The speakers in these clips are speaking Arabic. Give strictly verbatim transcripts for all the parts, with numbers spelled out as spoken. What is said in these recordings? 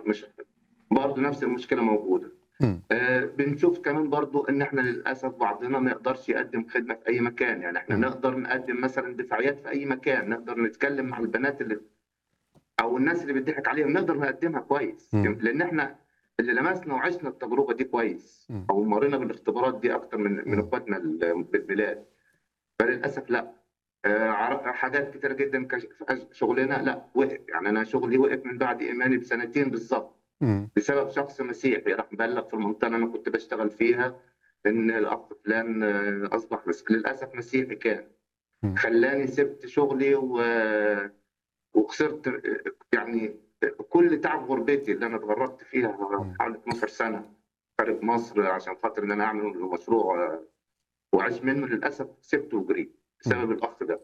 مش برضه نفس المشكلة موجودة. إمم. آآ بنشوف كمان برضه إن إحنا للأسف بعضنا ما يقدرش يقدّم خدمة في أي مكان، يعني إحنا إمم. نقدر نقدّم مثلًا دفاعيات في أي مكان، نقدر نتكلّم مع البنات اللي أو الناس اللي بيتضحك عليهم، نقدر نقدّمها كويس، إمم. لإن إحنا اللي لمسنا وعِشنا التجربة دي كويس، إمم. أو مرّينا بالاختبارات دي أكتر من من إمم. إخواتنا ال بالبلاد. فللأسف لأ، آآ عر حاجات كتيرة جدًا كش أش شغلنا لأ وقف، يعني أنا شغلي وقف من بعد إيماني بسنتين بالضبط، إمم. بسبب شخص مسيحي راح مبلّغ في المنطقة اللي أنا كنت باشتغل فيها إن الأخ فلان أصبح مس للأسف مسيحي كان، إمم. خلّاني سِبت شغلي و وخسرت آآ يعني كل تعب غُربتي اللي أنا اتغرّبت فيها إمم. حوالي اتناشر سَنة خارج مصر عشان خاطر إن أنا أعمل مشروع وأعيش منّه، للأسف سِبته وجريت إمم. بسبب الأخ ده.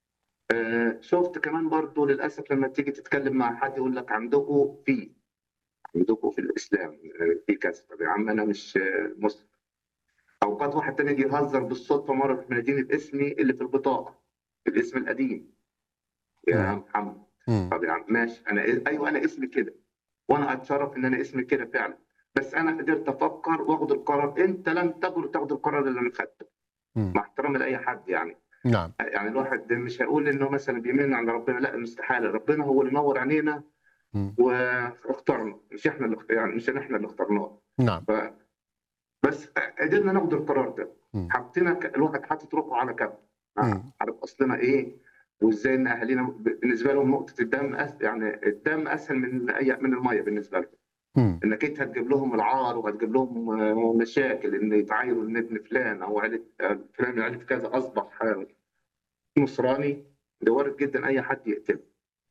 آآ شُفت كمان برضه للأسف لمّا تيجي تتكلّم مع حد يقول لك عندكم في، عندكم في الإسلام آآ في كذا، طَب يا عم أنا مش مسلم. أوقات واحد تاني ييجي يهزّر بالصدفة مرّة يروح مناديني باسمي اللي في البطاقة، الاسم القديم، يا إمم. محمد. إمم. طَب يا عم ماشي، أنا أ أيوه أنا اسمي كده، وأنا أتشرّف إن أنا اسمي كده فعلًا، بس أنا قدرت أفكّر وآخُد القرار، أنت لن تقدر تاخُد القرار اللي أنا خدته، إمم. مع احترامي لأي حد يعني. نعم. أ يعني الواحد مش هيقول إنه مثلًا بيمِن على ربنا، لأ استحالة، ربنا هو اللي نوّر عينينا إمم. واختارنا، مش إحنا اللي اخ يعني مش إحنا اللي اخترناه. نعم. ف بس أ قدرنا ناخُد القرار ده، إمم. حطّينا ك الواحد حاطط روحه على كَف، ع إمم. عارف أصلنا إيه، وإزاي إن أهالينا ب بالنسبة لهم نقطة الدم أس يعني الدم أسهل من أي من المَيّة بالنسبة لهم، إمم. إنّك أنت هتجيب لهم العار وهتجيب لهم مشاكل إن يتعايروا إن ابن فلان أو عيلة آآ فلان من عيلة كذا أصبح نصراني، ده وارد جدًا أي حد يقتله.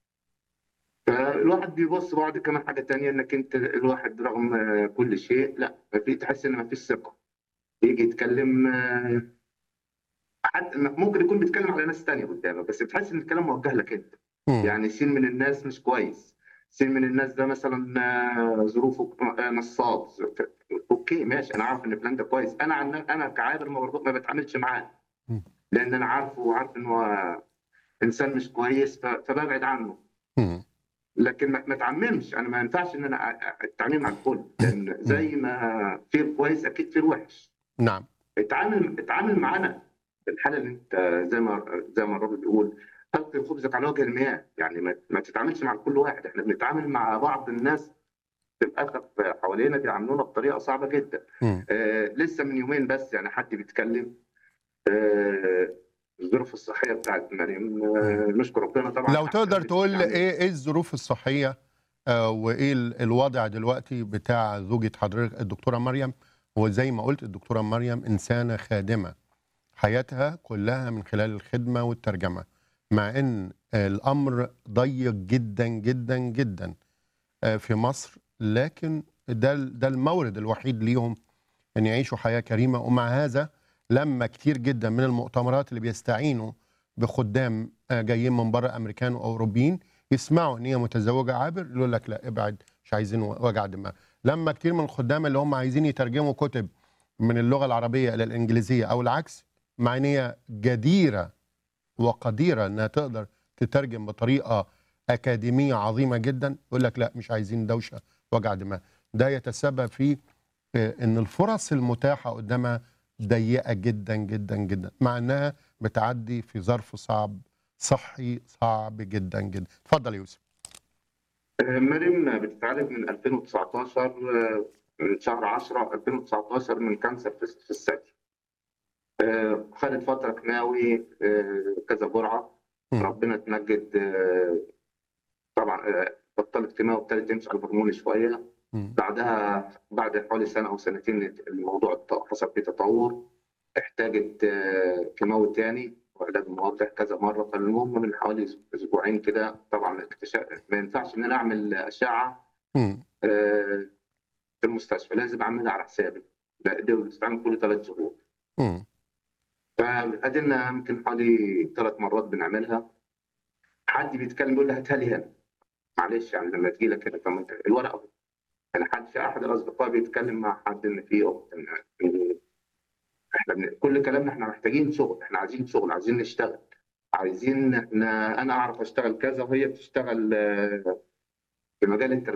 فالواحد بيبُص بعد كمان حاجة تانية إنّك أنت الواحد رغم كل شيء لأ، ما في تحس إن ما فيش ثقة، ييجي يتكلّم حد م ممكن يكون بيتكلّم على ناس تانية قدّامك، بس بتحس إن الكلام موجّه لك أنت، إمم. يعني سين من الناس مش كويس، سين من الناس ده مثلًا ظروفه آآ نصّاب، ز ف أوكي ماشي، أنا عارف إن فلان ده كويس، أنا عن ن أنا كعابر ما برض ما باتعاملش معاه، إمم. لإن أنا عارفه وعارف إن هو إنسان مش كويس ف فبابعد عنّه. إمم. لكن ما ما تعمّمش، أنا ما ينفعش إن أنا أ أ التعميم على الكل، لإن إمم. زي ما في الكويس أكيد في الوِحِش. نعم. اتعامل اتعامل معانا في الحالة اللي أنت زي ما زي ما الراجل بيقول، ألقِ خبزك على وجه المياه، يعني ما ما تتعاملش مع كل واحد، إحنا بنتعامل مع بعض الناس للأسف حوالينا بيعاملونا بطريقة صعبة جدًا. إمم. آآ لسه من يومين بس يعني حد بيتكلّم آآ الظروف الصحية بتاعة مريم إمم. نشكر ربنا طبعًا لو أحسن تقدر من تقول يعني إيه إيه الظروف الصحية آآ وإيه ال الوضع دلوقتي بتاع زوجة حضرتك الدكتورة مريم؟ وزي ما قُلت الدكتورة مريم إنسانة خادمة، حياتها كلّها من خلال الخدمة والترجمة، مع إن الأمر ضيّق جدًا، جدًا، جدًا آآ في مصر، لكن ده ال ده المورد الوحيد ليهم إن يعيشوا حياة كريمة، ومع هذا لمّا كتير جدًا من المؤتمرات اللي بيستعينوا بخُدّام آآ جايين من برّه أمريكان وأوروبيين، يسمعوا إن هي متزوجة عابر يقولوا لك لأ ابعد مش عايزين و وجع دماغ. لمّا كتير من الخُدّام اللي هم عايزين يترجموا كُتب من اللغة العربية إلى الإنجليزية أو العكس، مع إن هي جديرة وقديرة إنها تقدر تترجم بطريقة أكاديمية عظيمة جدًا، يقول لك لأ مش عايزين دوشة وجع دماغ. ده يتسبب في آآ إن الفُرَص المتاحة قدّامها ضيّقة جدًا، جدًا، جدًا، مع إنها بتعدّي في ظرف صعب صحّي صعب جدًا، جدًا. اتفضل يا يوسف. آآ مريم بتتعالج من ألفين وتسعتاشر من شهر عشرة ألفين وتسعتاشر من كانسر في الس في الثدي. آآ خدت فترة كيماوي آآ كذا جرعة، إمم. ربنا اتمجّد طبعًا آآ بطّلت كيماوي وابتدت تمشي على الهرمون شوية، إمم. بعدها بعد حوالي سَنة أو سنتين ات الموضوع ات حصل فيه تطوّر، احتاجت كيماوي تاني وعلاج مُوجّه كذا مرّة، فالمهم من حوالي أس أسبوعين كده طبعًا اكتشا ما ينفعش إن أنا أعمل أشعة إمم. آآ في المستشفى، لازم أعملها على حسابي، لأ دي بتتعمل كل تلات شهور. إمم. فأديلنا يمكن حوالي تلات مرّات بنعملها، حد بيتكلّم يقول لي هاتها لي هنا، معلش يعني لمّا تيجي لك هنا طب ما أنت الورقة أهو. يعني حد في أحد الأصدقاء بيتكلّم مع حد إن في أخت إن إن إحنا بن كل كلامنا إحنا محتاجين شغل، إحنا عايزين شغل، عايزين نشتغل، عايزين إحنا أنا أعرف أشتغل كذا وهي بتشتغل في مجال التر